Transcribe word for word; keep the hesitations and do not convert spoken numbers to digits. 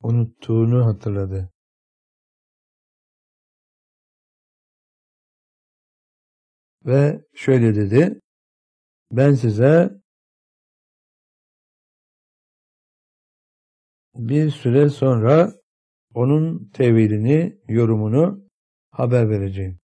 unuttuğunu hatırladı. Ve şöyle dedi: ben size bir süre sonra onun tevilini, yorumunu haber vereceğim.